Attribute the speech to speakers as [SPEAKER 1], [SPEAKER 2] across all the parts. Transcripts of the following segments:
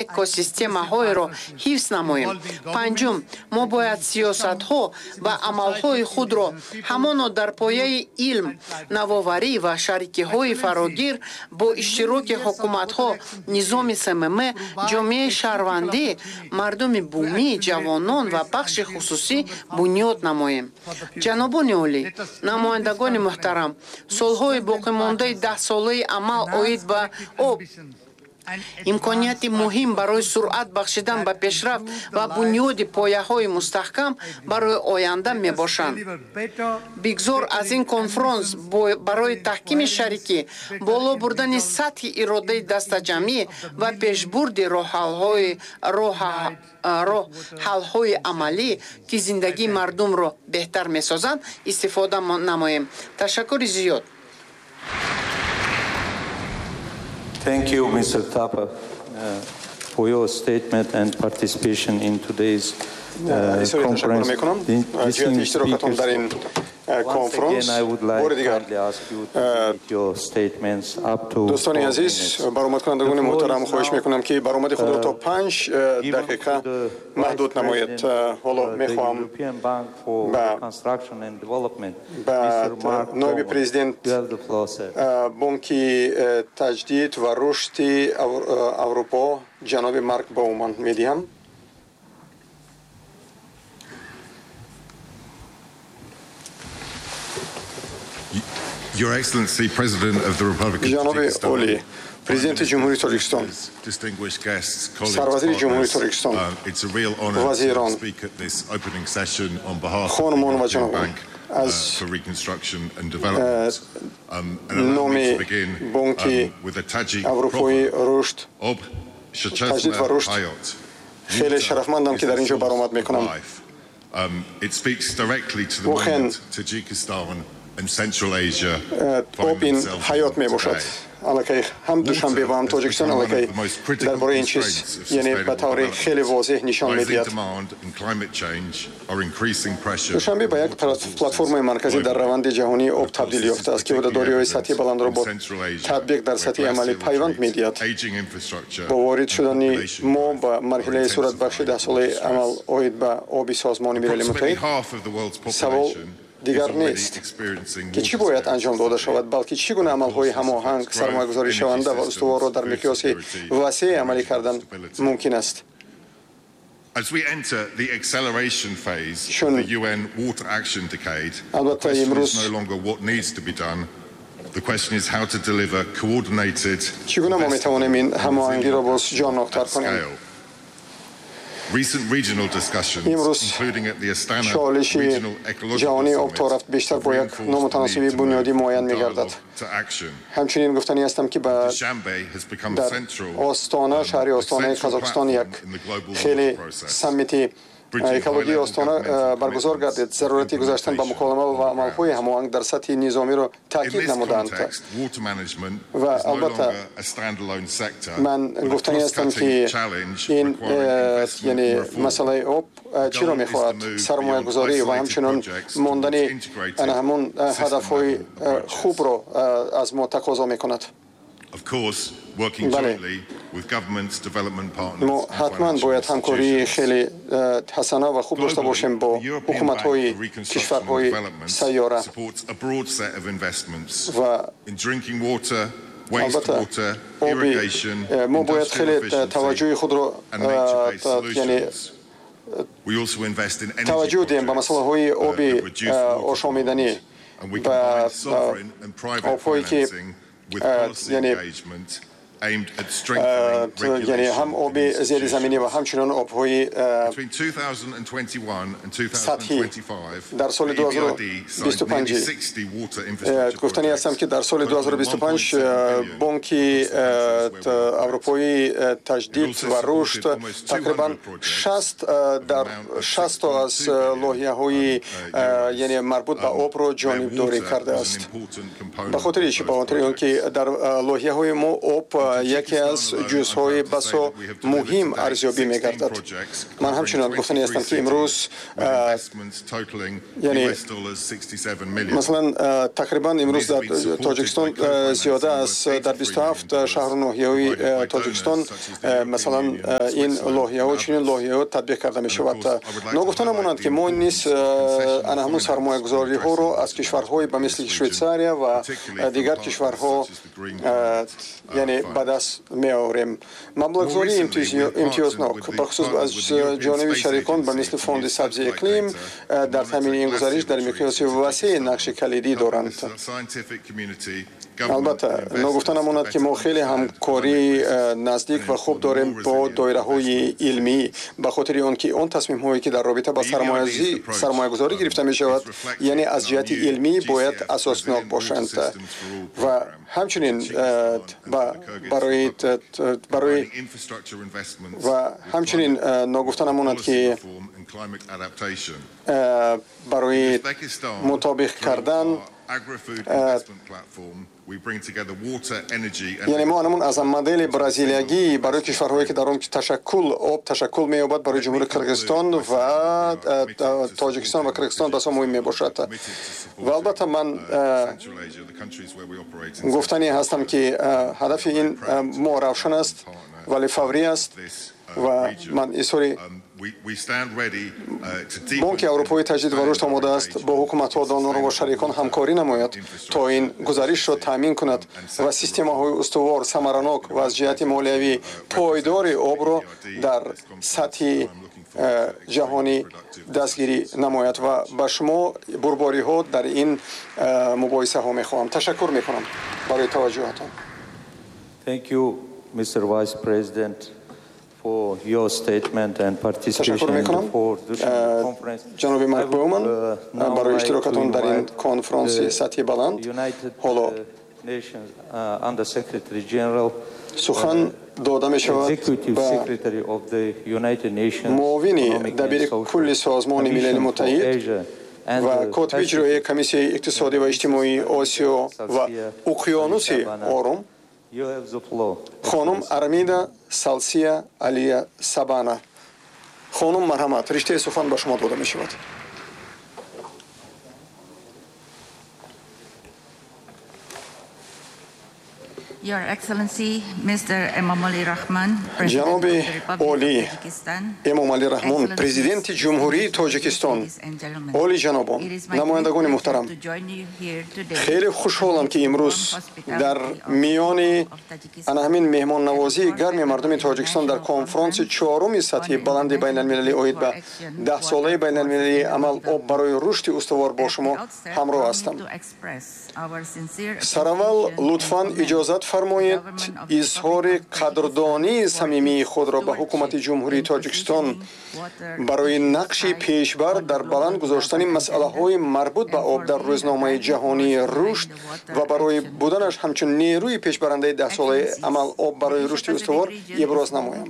[SPEAKER 1] экосистемаҳоеро ҳифз намоем. Панҷум, мо бояд сиёсатҳо ва амалҳои худро ҳамоно дар пояи илм, навоварӣ ва шарикиҳои фарогир бо иштироки ҳукуматҳо, низоми СММ, ҷомеаи шаҳрвандӣ, мардуми бумӣ, ҷавонон ва бахши хусусӣ бунёд намоем. ҷанобони олӣ, намояндагони муҳтарам, солҳои боқимондаи 10-солаи амал оид ба об имконияти муҳим барои суръат бахшидан ба пешрафт ва бунёди пояҳои мустаҳкам барои оянда мебошанд. Бигзор аз ин конфронс барои таҳкими шарикӣ, боло бурдани сатҳи иродаи дастаҷамъӣ ва пешбурди роҳҳалҳои амалӣ, ки зиндагии мардумро беҳтар месозанд, истифода намоем. Ташаккури зиёд.
[SPEAKER 2] Thank you, Mr. Thapa, for your statement and participation in today's conference. Once again, I would like to ask you to make your statements up to 4
[SPEAKER 3] دوستان عزیز، برآمدکنندگان محترم خواهش میکنم که برآمد خود را تا 5 دقیقه محدود نمایید. حالا میخواهم نایب پرزیدنت بانک تجدید و رشد اروپا جناب مارک باومن میدهم.
[SPEAKER 4] Your Excellency, President of the Republic of Tajikistan, President Jamhuri Tajikistan, distinguished guests, colleagues, it's a real honor to speak at this opening session on behalf of the European Bank for Reconstruction and Development. And allow me to begin with a Tajik proverb. Ob shachesna hayot.
[SPEAKER 3] خیلی شرفمندم که در اینجا برآمد میکنم.
[SPEAKER 4] It speaks directly to the moment Tajikistan and Central Asia
[SPEAKER 3] find themselves
[SPEAKER 4] حیات می باشد.
[SPEAKER 3] الکی هم دوشنبه و هم تاجیکستان الکی درباره این چیز یعنی به طور خیلی واضح نشان میدهد. دوشنبه به یک پلتفرم مرکزی در روند جهانی آب تبدیل یافته است که وعده‌داری‌های سطحی بلند را با تطبیق در سطح عملی پیوند میدهد. با وارد شدن ما به مرحله صورت بخش 10 ساله عمل آید به آبی سازمان ملل متحد، سوال دیگر نیست که چی باید انجام داده شود، بلکه چگونه عمل‌های هماهنگ، سرمایه‌گذاری شونده و استوار را در مقیاس وسیع عملی کردن ممکن است.
[SPEAKER 4] As we enter the acceleration phase of the UN Water Action Decade, the question is no longer what needs to be done. The question is how to deliver coordinated
[SPEAKER 3] چگونه ما می‌توانیم این هماهنگی را باز جان‌ناختر کنیم.
[SPEAKER 4] Recent regional discussions, including at the Astana Regional Ecological
[SPEAKER 3] جهانی آب تا رفت بیشتر با یک نامتناسبی بنیادی معین می‌گردد. همچنین گفتنی هستم که در آستانه شهری آستانه قزاقستان یک خیلی سمیتی اکولوژی آستانه برگزار گردید. ضرورتی گذاشتن به مکالمه و عمل‌های هماهنگ در سطح نظامی را تاکید نمودند. و البته من گفتنی هستم که این یعنی مسئله آب چی را می‌خواهد؟ سرمایه گذاری و همچنین ماندن همون هدف‌های خوب را از ما تقاضا می‌کند. ما حتما باید همکاری خیلی حسنه و خوب داشته باشیم با حکومت‌های کشورهای سیاره و البته ما باید خیلی توجه خود را یعنی توجه دهیم به مسئله‌های آبی آشامیدنی و آب‌هایی که یعنی هم آب زیر زمینی و همچنین آب‌های سطحی در سال 2025 گفتنی هستم که در سال 2025 بانک اروپایی تجدید و رشد تقریبا 60 تا از لایحه‌های یعنی مربوط به آب را جانبداری کرده است. به خاطر چی؟ به خاطر اینکه در لایحه‌های ما آب яке аз ҷузъҳои басо муҳим арзёбӣ мегардад. ман ҳамчунин гуфтанӣ ҳастам ки имрӯз масалан тақрибан имрӯз дар тоҷикистон зиёда аз дар 27 шаҳру ноҳияҳои тоҷикистон масалан ин лоиҳаҳо чунин лоиҳаҳо татбиқ карда мешавад. ногуфта намонад ки мо низ ана ҳамун сармоягузориҳоро аз кишварҳои ба мисли швейтсария ва дигар кишварҳо яъне ба даст меорем. маблағгузории имтиёзнок бахусус аз ҷониби шарикон ба мисли фонди сабзи иқлим дар таъмини ин гузариш дар миқёси васеъ нақши калидӣ доранд. албатта ногуфта намонад ки мо хеле ҳамкории наздик ва хуб дорем бо доираҳои илмӣ ба хотири он ки он тасмимҳое ки дар робита ба сармоягузорӣ гирифта мешавад яъне аз ҷиҳати илмӣ бояд асоснок бошанд ва ҳамчунин барои ва ҳамчунин ногуфта намонад ки барои мутобиқ кардан яъне мо анамун аз модели бразилиягӣ барои кишварҳое ки дар он об ташаккул меёбад барои ҷумҳури қирғизистон ва тоҷикистон ва қирғизистон басо муҳим мебошад. ва албатта ман гуфтанӣ ҳастам ки ҳадафи ин мо равшан аст вале фаврӣ аст ва ман изҳори бонки аврупои таҷдид ва рушд омодааст бо ҳукуматҳо донору ва шарикон ҳамкорӣ намояд то ин гузаришро таъмин кунад ва системаҳои устувор самаранок ва аз ҷиҳати молиявӣ пойдори обро дар сатҳи ҷаҳонӣ дастгирӣ намояд ва ба шумо бурбориҳо дар ин мубоҳисаҳо мехоҳам. Ташаккур мекунам барои таваҷҷӯҳатон.
[SPEAKER 2] Thank you, Mr. Vice President, for your statement and participation in the fourth conference.
[SPEAKER 3] ҷаноби Марк Боуман барои иштирокатон дар ин конференси сатҳи баланд. ҳоло
[SPEAKER 2] Under Secretary General
[SPEAKER 3] сухан дода мешавад ба муовини дабири кулли созмони милали муттаҳид ва котиби иҷроии комиссияи иқтисодӣ ва иҷтимоии Осиё ва уқёнуси Орум хонум Армида Салсия Алия Сабана. хонум марҳамат, риштаи сухан ба шумо дода мешавад.
[SPEAKER 5] Your Excellency, Mr. Emomali Rahman,
[SPEAKER 3] ҷаноби Олӣ Эмомали Раҳмон, Президенти Ҷумҳурии Тоҷикистон, оли ҷанобон, намояндагони муҳтарам, хеле хушҳолам ки имрӯз дар миёни ана ҳамин меҳмоннавозии гарми мардуми Тоҷикистон дар конфронси чоруми сатҳи баланди байналмилалӣ оид ба 10-солаи байналмилалии амал об барои рушди устувор бо шумо ҳамроҳ ҳастам. сараввал лутфан иҷозат фармоед изҳори қадрдонии самимии худро ба ҳукумати ҷумҳурии Тоҷикистон барои нақши пешбар дар баланд гузоштани масъалаҳои марбут ба об дар рӯзномаи ҷаҳонии рушд ва барои буданаш ҳамчун нерӯи пешбарандаи 10-солаи амал об барои рушди устувор иброз намоям.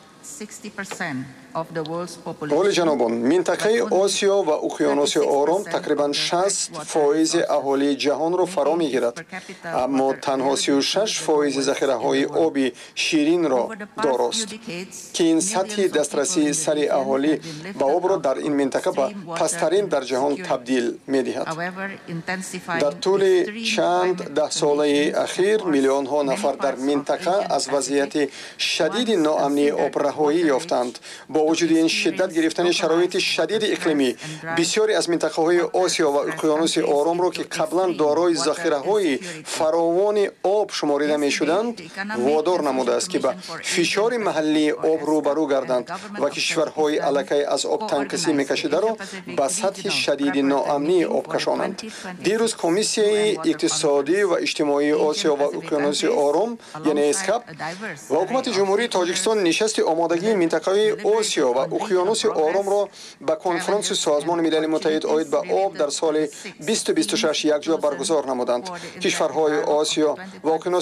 [SPEAKER 3] оли ҷанобон, минтақаи Осиё ва уқёнуси Орум тақрибан 60% аҳолии ҷаҳонро фаро мегирад, аммо танҳо 36% захираҳои оби ширинро дорост, ки ин сатҳи дастрасии сари аҳолӣ ба обро дар ин минтақа ба пасттарин дар ҷаҳон табдил медиҳад. дар тӯли чанд даҳсолаи ахир миллионҳо нафар дар минтақа аз вазъияти шадиди ноамнии обраҳоӣ ёфтанд. бо вуҷуди ин шиддат гирифтани шароити шадиди иқлимӣ, бисёре аз минтақаҳои Осиё ва уқёнуси Орумро ки қаблан дорои захираҳои фаровони об шуморида мешуданд, водор намудааст ки ба фишори маҳаллии об рӯбарӯ гарданд ва кишварҳои аллакай аз об танқисӣ мекашидаро ба сатҳи шадиди ноамнии об кашонанд. дирӯз комиссияи иқтисодӣ ва иҷтимоии Осиё ва уқёнуси Орум яъне ЭСКАП ва ҳукумати ҷумҳурии Тоҷикистон нишасти омодагии минтақаи Осиё ва уқёнуси Орумро ба конфронси Созмони Милали Муттаҳид оид ба об дар соли 2026 якҷо баргузор намуданд. кишварҳои Осиё ва уқёнуси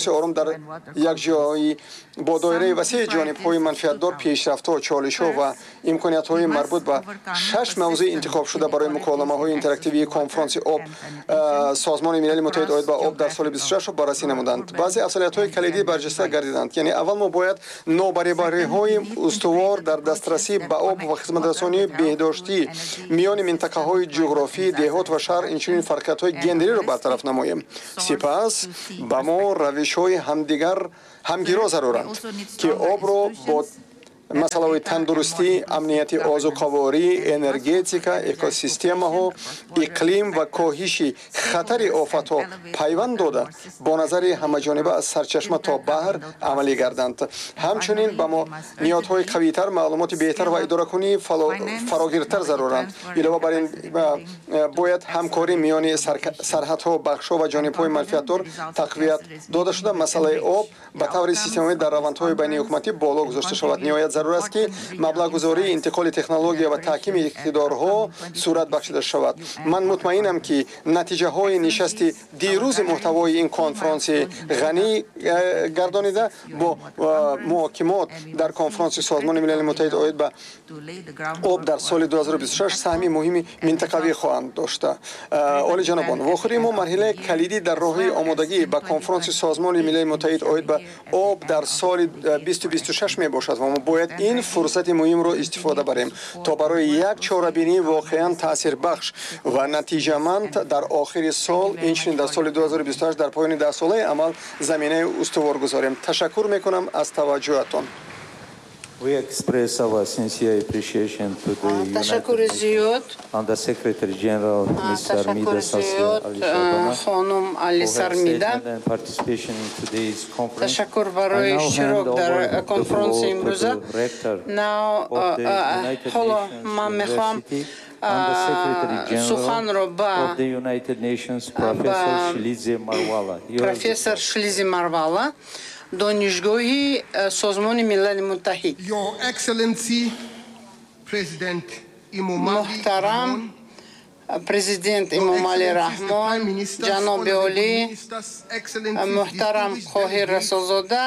[SPEAKER 3] орум дар якҷоyӣ бо доираи васеъи ҷонибҳои манфиатдор пешрафтҳо, чолишҳо ва имкониятҳои марбут ба 6 мавзӯи интихоб шуда барои муколамаҳои интерактивии конфронси об Созмони Милали Муттаҳид оид ба об дар соли 26 баррасӣ намуданд. Баъзе афзалиятҳои калидӣ барҷаста гардиданд. Яъне аввал мо бояд нобарабариҳои устувор дар дастрасӣ ба об ва хизматрасонии беҳдоштӣ миёни минтақаҳои ҷуғрофӣ, деҳот ва шаҳр инчунин фарқиятҳои гендериро бартараф намоем. Сипас ба мо равишҳои ҳамгиро заруранд, ки обро бо масъалаҳои тандурустӣ, амнияти озуқаворӣ, энергетика, экосистемаҳо, иқлим ва коҳиши хатари офатҳо пайванд дода бо назари ҳамаҷониба аз сарчашма то баҳр амалӣ гарданд. Ҳамчунин ба мо ниҳодҳои қавитар, маълумоти беҳтар ва идоракунии фарогиртар заруранд. Илова бар ин бояд ҳамкорӣ миёни сарҳадҳо, бахшҳо ва ҷонибҳои манфиатдор тақвият дода шуда масъалаи об ба таври системавӣ дар равандҳои байниҳукуматӣ боло гузошта шавад. Ниҳоят зарур аст, ки маблағгузории интиқоли технология ва таҳкими иқтидорҳо сурат бахшида шавад. Ман мутмаинам, ки натиҷаҳои нишасти дирӯзи муҳтавои ин конфронси ғанӣ гардонида бо муҳокимот дар конфронси Созмони Милали Муттаҳид оид ба об дар соли 2026 саҳми муҳими минтақавӣ хоҳанд дошта. Олиҷанобон, вохӯрии мо марҳилаи калидӣ дар роҳи омодагӣ ба конфронси Созмони Милали Муттаҳид оид ба об дар соли 2026 мебошад ва мо бояд ин фурсати муҳимро истифода барем, то барои як чорабинии воқеан таъсирбахш ва натиҷаманд дар охири сол, инчунин дар соли 2028 дар поёни 10-солаи амал заминаи устувор гузорем. Ташаккур мекунам аз таваҷҷӯҳатон.
[SPEAKER 2] We express our sincere appreciation to the Under-Secretary General, Mr. Mida Sasya Ali Sarmida, and participation in today's conference.
[SPEAKER 1] Ташаккур барои иштирок дар конференси имрӯза. Now, ҳоло ман мехоҳам суханро ба профессор Шлизе Марвала, донишгоҳи Созмони Милали Муттаҳид.
[SPEAKER 6] Your Excellency President
[SPEAKER 1] Muhtaram Президент Эмомали Раҳмон, ҷаноби олӣ, муҳтарам Қоҳир Расулзода,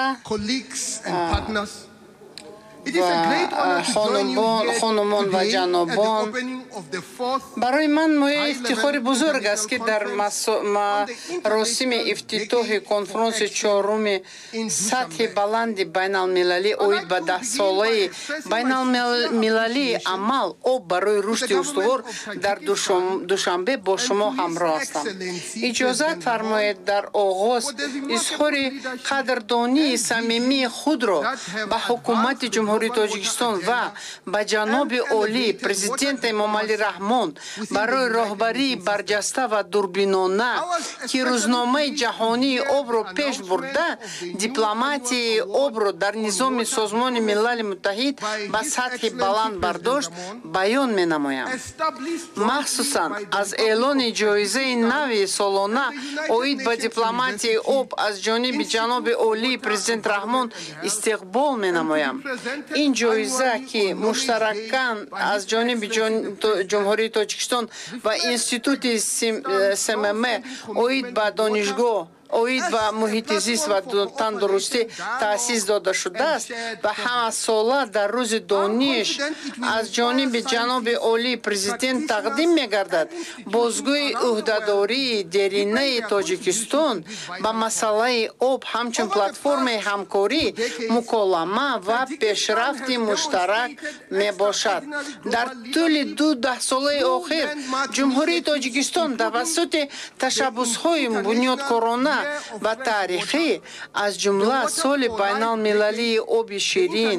[SPEAKER 1] хонумон ва ҷанобон, барои ман мояи ифтихори бузург аст, ки дар маросими ифтитоҳи конфронси чоруми сатҳи баланди байналмилалӣ оид ба 10-солаи байналмилалии амал об барои рушди устувор дар Душанбе бо шумо ҳамроҳ ҳастам. Иҷозат фармоед дар оғоз изҳори қадрдонии самимии худро ба ҳукумати ҷумҳурии Тоҷикистон ва ба ҷаноби олӣ президенти Эмомали Раҳмон барои роҳбарии барҷаста ва дурбинона, ки рӯзномаи ҷаҳонии обро пеш бурда, дипломатияи обро дар низоми Созмони Милали Муттаҳид ба сатҳи баланд бардошт, баён менамоям. Махсусан аз эълони ҷоизаи нави солона оид ба дипломатияи об аз ҷониби ҷаноби олии президент Раҳмон истиқбол менамоям. ин ҷоиза, ки муштаракан аз ҷониби ҷумҳурии Тоҷикистон ва институти СММ оид ба донишгоҳ оид ба муҳити зист ва тандурустӣ таъсис дода шудааст ва ҳамасола дар рӯзи дониш аз ҷониби ҷаноби олии президент тақдим мегардад. Бозгӯи ӯҳдадории деринаи Тоҷикистон ба масъалаи об ҳамчун платформаи ҳамкорӣ, муколама ва пешрафти муштарак мебошад. Дар тӯли 2-10-солаи охир ҷумҳурии Тоҷикистон тавассути ташаббусҳои бунёдкорона ва таърихӣ, аз ҷумла соли байналмилалии оби ширин,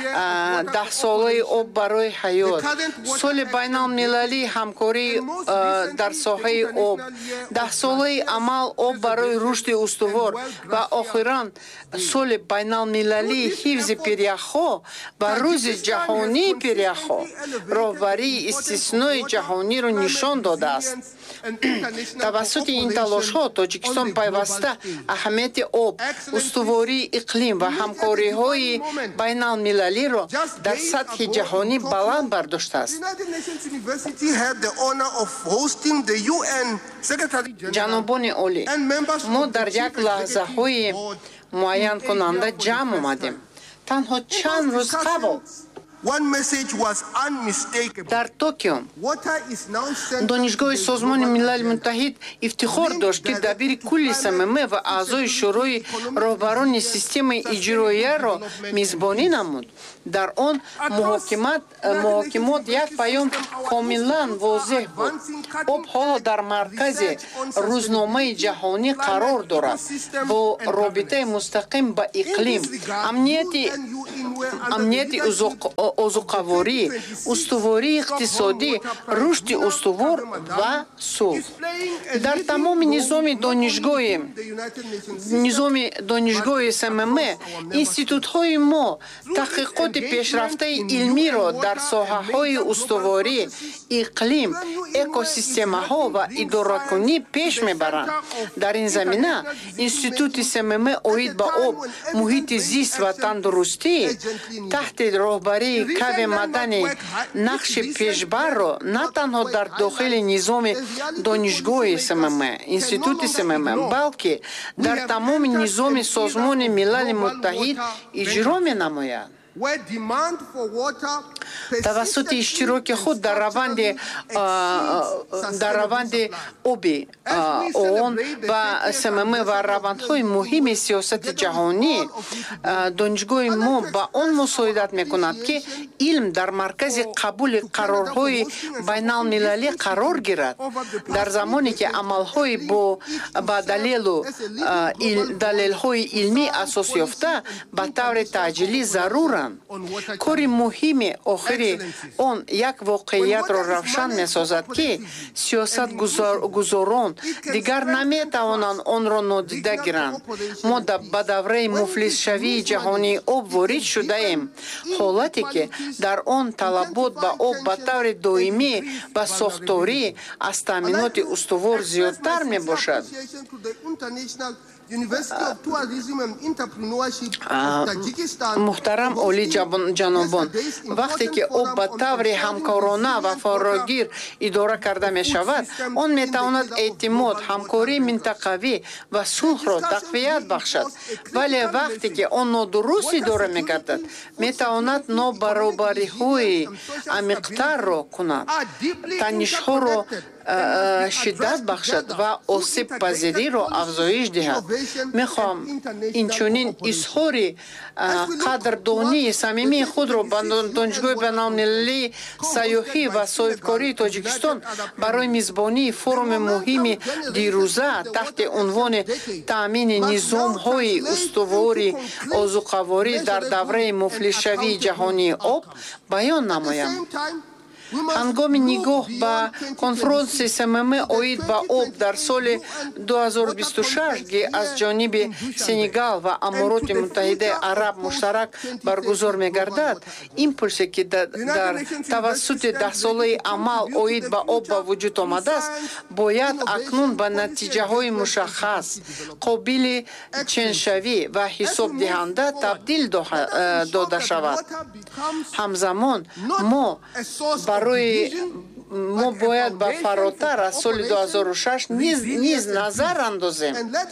[SPEAKER 1] 10-солаи об барои ҳаёт, соли байналмилалии ҳамкорӣ дар соҳаи об, 10-солаи амал об барои рушди устувор ва охиран соли байналмилалии ҳифзи пиряхҳо ва рӯзи ҷаҳонии пиряхҳо роҳбарии истиснои ҷаҳониро нишон додааст. тавассути ин талошҳо Тоҷикистон пайвастан пайваста аҳамияти об, устувории иқлим ва ҳамкориҳои байналмилалиро дар сатҳи ҷаҳонӣ баланд бардоштааст. ҷанобони олӣ, мо дар як лаҳзаҳои муайянкунанда ҷамъ омадем. Танҳо чанд рӯз қабл дар Токио донишгоҳи Созмони Милали Муттаҳид ифтихор дошт, ки дабири кулли СММ ва аъзои шӯрои роҳбарони системаи иҷроияро мизбонӣ намуд. Дар он муҳокимот як паём комилан возеҳ буд. Об ҳоло дар маркази рӯзномаи ҷаҳонӣ қарор дорад бо робитаи мустақим ба иқлим, амнияти озуқаворӣ, устувории иқтисодӣ, рушди устувор ва сулҳ. Дар тамоми низоми донишгоҳи СММ институтҳои мо таҳқиқоти пешрафтаи илмиро дар соҳаҳои устуворӣ, иқлим, экосистемаҳо ва идоракунӣ пеш мебаранд. Дар ин замина институти СММ оид ба об, муҳити зист ва тандурустӣ таҳти роҳбарии Каве Мадани нақши пешбарро на танҳо дар дохили низоми донишгоҳи СММ, институти СММ, балки дар тамоми низоми Созмони Милали Муттаҳид иҷро менамояд. тавассути иштироки худ дар раванди оби ООН ва СММ ва равандҳои муҳими сиёсати ҷаҳонӣ, донишгоҳи мо ба он мусоидат мекунад, ки илм дар маркази қабули қарорҳои байналмилалӣ қарор гирад. Дар замоне ки амалҳои ба далелҳои илмӣ асосёфта ба таври таъҷилӣ заруранд. кори муҳими охири он як воқеиятро равшан месозад, ки сиёсатгузорон дигар наметавонанд онро нодида гиранд. мо ба давраи муфлисшавии ҷаҳонии об ворид шудаем, ҳолате ки дар он талабот ба об ба таври доимӣ ва сохторӣ аз таъминоти устувор зиёдтар мебошад. муҳтарам олиҷанобон, вақте ки об ба таври ҳамкорона ва форогир идора карда мешавад, он метавонад эътимод, ҳамкории минтақавӣ ва сулҳро тақвият бахшад. Вале вақте ки он нодуруст идора мегардад, метавонад нобаробариҳои амиқтарро кунад, танишҳоро шиддат бахшад ва осибпазириро афзоиш диҳад. мехоҳам инчунин изҳори қадрдонии самимии худро ба донишгоҳи байналмилалии сайёҳӣ ва соҳибкории Тоҷикистон барои мизбонии форуми муҳими дирӯза таҳти унвони таъмини низомҳои устувори озуқаворӣ дар давраи муфлисшавии ҷаҳонии об баён намоям. ҳангоми нигоҳ ба конфронсияи СММ оид ба об дар соли 2026 ки аз ҷониби Сенегал ва Амороти Муттаҳидаи Араб муштарак баргузор мегардад, импулсе ки дар тавассути 10-солаи амал оид ба об ба вуҷуд омадааст, бояд акнун ба натиҷаҳои мушаххас, қобили ченшавӣ ва ҳисобдиҳанда табдил дода шавад. ҳамзамон мо бояд ба фаротар аз соли 2006 низ назар андозем.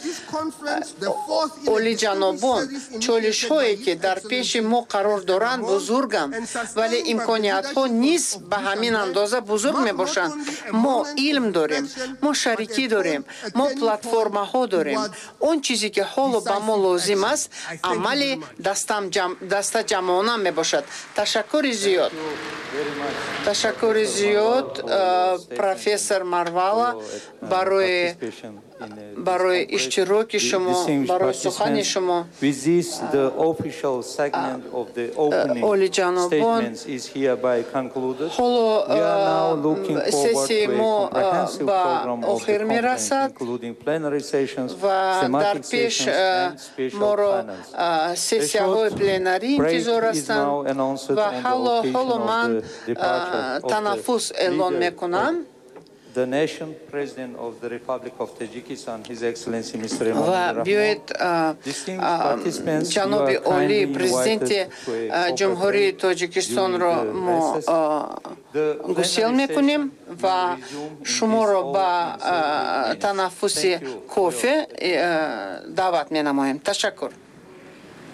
[SPEAKER 1] олиҷанобон, чолишҳое ки дар пеши мо қарор доранд бузурганд, вале имкониятҳо низ ба ҳамин андоза бузург мебошанд. мо илм дорем, мо шарикӣ дорем, мо платформаҳо дорем. он чизе ки ҳоло ба мо лозим аст, амали дастаҷамъона мебошад. Ташаккури зиёд профессор Марвала барои иштироки шумо, барои сухани шумо. олиҷанобон, ҳоло сессияи мо ба охир мерасад ва дар пеш моро сессияҳои пленарӣ интизор ҳастанд ва ҳоло ман танаффус эълон мекунам.
[SPEAKER 2] the nation president of the Republic of Tajikistan, His Excellency Mr.
[SPEAKER 1] ва биёед ҷаноби олӣ президенти ҷумҳурии Тоҷикистонро мо гусел мекунем ва шуморо ба танаффуси кофе даъват менамоем. Ташаккур.